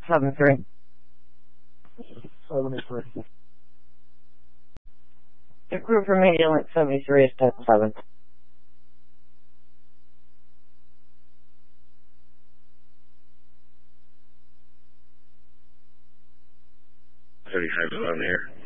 73. 73. The crew from Media Link 73 is 10-7. 75 on here.